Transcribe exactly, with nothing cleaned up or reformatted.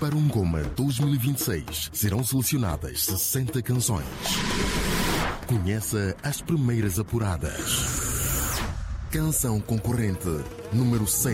Para um Goma dois mil e vinte e seis, serão selecionadas sessenta canções. Conheça as primeiras apuradas. Canção concorrente número seis.